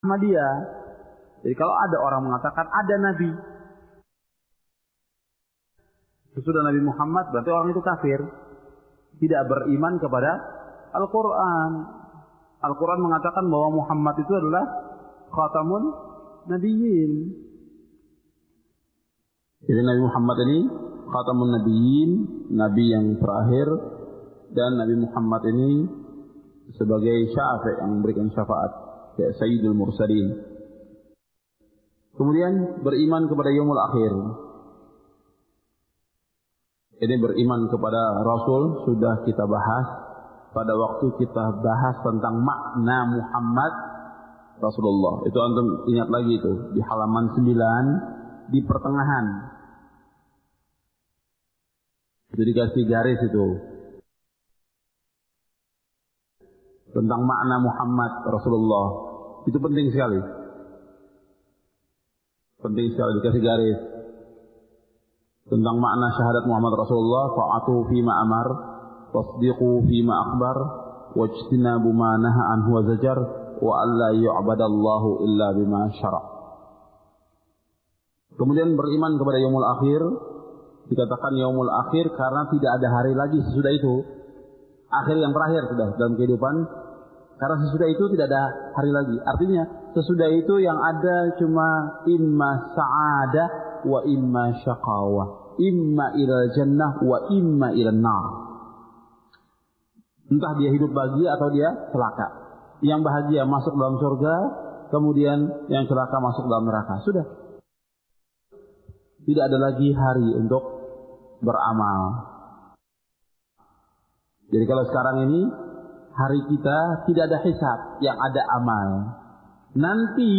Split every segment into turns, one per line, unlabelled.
Muhammadiyah. Jadi kalau ada orang mengatakan ada Nabi sesudah Nabi Muhammad, berarti orang itu kafir, tidak beriman kepada Al-Quran. Al-Quran mengatakan bahwa Muhammad itu adalah khatamun nabiyyin. Jadi Nabi Muhammad ini khatamun nabiyyin, nabi yang terakhir, dan Nabi Muhammad ini sebagai syafi' yang memberikan syafaat, ya Sayyidul Mursalin. Kemudian beriman kepada yaumul akhir. Ini beriman kepada Rasul sudah kita bahas pada waktu kita bahas tentang makna Muhammad Rasulullah. Itu antum ingat lagi itu di halaman 9 di pertengahan. Itu dikasih garis itu. Tentang makna Muhammad Rasulullah. Itu penting sekali. Penting sekali dikasih garis. Tentang makna syahadat Muhammad Rasulullah, fa'atu fima amar, tasdiqu fima akhbar, wajtinabu ma naha anhu wa zajar, wa alla yu'badallahu illa bima syara'. Kemudian beriman kepada yaumul akhir. Dikatakan yaumul akhir karena tidak ada hari lagi sesudah itu. Akhir yang terakhir sudah dalam kehidupan. Karena sesudah itu tidak ada hari lagi. Artinya sesudah itu yang ada cuma imma sa'adah wa imma syaqawah, imma ilal jannah wa imma ilal nar. Entah dia hidup bahagia atau dia celaka. Yang bahagia masuk dalam surga, kemudian yang celaka masuk dalam neraka. Sudah. Tidak ada lagi hari untuk beramal. Jadi kalau sekarang ini hari kita tidak ada hisab, yang ada amal. Nanti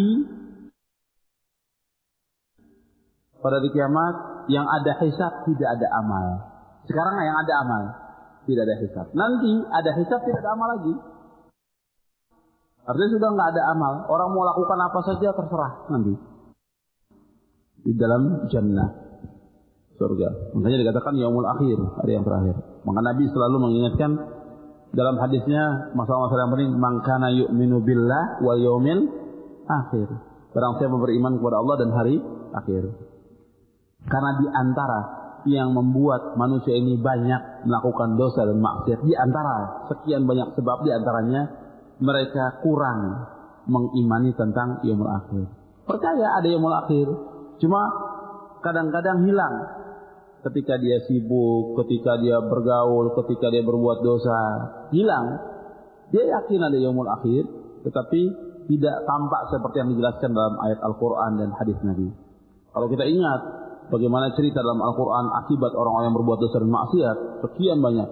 pada hari kiamat yang ada hisab, tidak ada amal. Sekarang yang ada amal, tidak ada hisab. Nanti ada hisab, tidak ada amal lagi. Artinya sudah nggak ada amal. Orang mau lakukan apa saja terserah nanti di dalam jannah, surga. Makanya dikatakan yaumul akhir, hari yang terakhir. Maka Nabi selalu mengingatkan dalam hadisnya masalah-masalah yang penting, man kana yu'minu billah wal yaumil akhir. Barang siapa beriman kepada Allah dan hari akhir. Karena di antara yang membuat manusia ini banyak melakukan dosa dan maksiat, di antara sekian banyak sebab, di antaranya mereka kurang mengimani tentang yaumul akhir. Percaya ada yaumul akhir, cuma kadang-kadang hilang ketika dia sibuk, ketika dia bergaul, ketika dia berbuat dosa, hilang. Dia yakin ada yaumul akhir, tetapi tidak tampak seperti yang dijelaskan dalam ayat Al-Quran dan hadis Nabi. Kalau kita ingat bagaimana cerita dalam Al-Quran akibat orang-orang yang berbuat dosa dan maksiat, sekian banyak.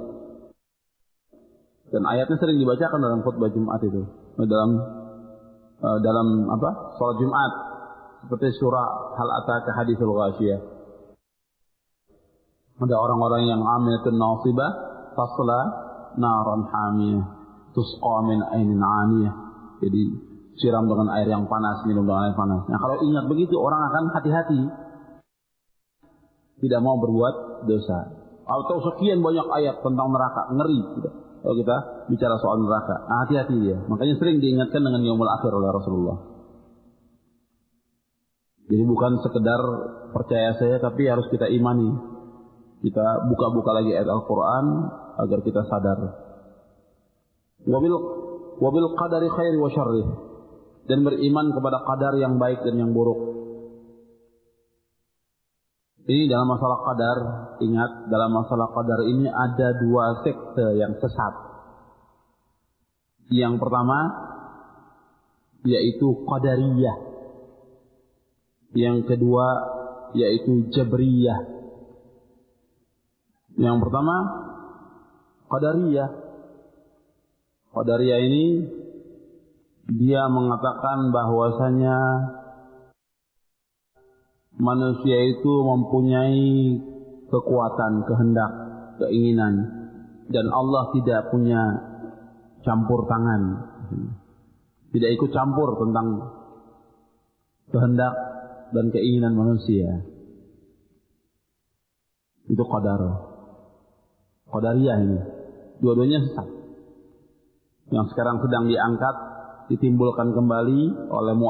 Dan ayatnya sering dibacakan dalam khutbah Jumat itu, dalam salat Jumat, seperti surah Hal Ataka Haditsul Ghasyiyah. Ada orang-orang yang amilatun nasibah, tasla naran hamiyah, tusqa min ainin aniyah. Jadi siram dengan air yang panas, minum dengan air panas. Nah, kalau ingat begitu orang akan hati-hati, tidak mau berbuat dosa. Atau sekian banyak ayat tentang neraka, ngeri gitu. Kalau kita bicara soal neraka, nah, hati-hati dia. Makanya sering diingatkan dengan yaumul akhir oleh Rasulullah. Jadi bukan sekedar percaya saja, tapi harus kita imani. Kita buka-buka lagi ayat Al-Quran agar kita sadar. Wabil qadari khairi wa syarrih. Dan beriman kepada qadar yang baik dan yang buruk. Ini dalam masalah qadar, ingat dalam masalah qadar ini ada dua sekte yang sesat. Yang pertama yaitu qadariyah. Yang kedua yaitu jabriyah. Yang pertama qadariyah. Qadariyah ini dia mengatakan bahwasanya manusia itu mempunyai kekuatan, kehendak, keinginan, dan Allah tidak punya campur tangan. Tidak ikut campur tentang kehendak dan keinginan manusia. Itu qadar. Qadariyah ini. Dua-duanya sesat. Yang sekarang sedang diangkat ditimbulkan kembali oleh